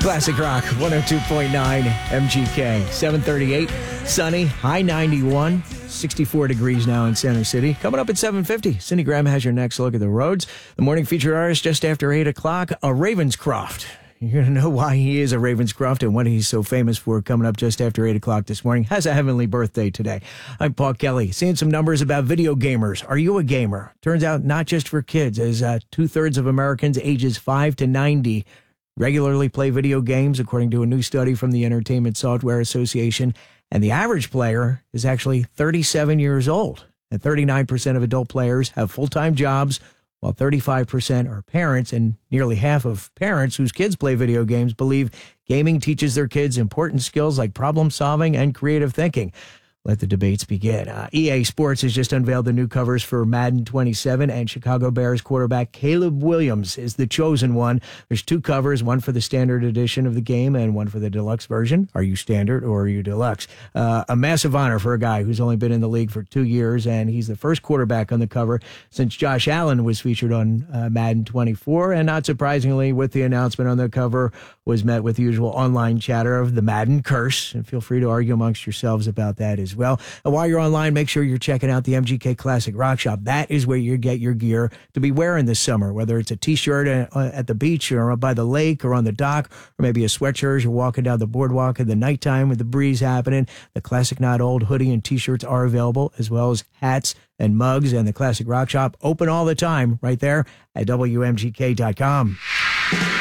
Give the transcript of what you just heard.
Classic Rock 102.9 MGK. 738, sunny, high 91, 64 degrees now in Center City. Coming up at 7:50, Cindy Graham has your next look at the roads. The morning featured artist just after 8 o'clock, a Ravenscroft. You're going to know why he is a Ravenscroft and what he's so famous for coming up just after 8 o'clock this morning. Has a heavenly birthday today. I'm Paul Kelly. Seeing some numbers about video gamers. Are you a gamer? Turns out not just for kids, as 2/3 of Americans ages 5 to 90 regularly play video games, according to a new study from the Entertainment Software Association. And the average player is actually 37 years old. And 39% of adult players have full-time jobs, while 35% are parents, and nearly half of parents whose kids play video games believe gaming teaches their kids important skills like problem solving and creative thinking. Let the debates begin. EA Sports has just unveiled the new covers for Madden 27, and Chicago Bears quarterback Caleb Williams is the chosen one. There's 2 covers, one for the standard edition of the game and one for the deluxe version. Are you standard or are you deluxe? A massive honor for a guy who's only been in the league for 2 years, and he's the first quarterback on the cover since Josh Allen was featured on Madden 24. And not surprisingly, with the announcement on the cover, was met with the usual online chatter of the Madden curse. And feel free to argue amongst yourselves about that as well. And while you're online, make sure you're checking out the MGK Classic Rock Shop. That is where you get your gear to be wearing this summer, whether it's a T-shirt at the beach or by the lake or on the dock, or maybe a sweatshirt as you're walking down the boardwalk in the nighttime with the breeze happening. The Classic Not Old hoodie and T-shirts are available, as well as hats and mugs. And the Classic Rock Shop open all the time right there at WMGK.com.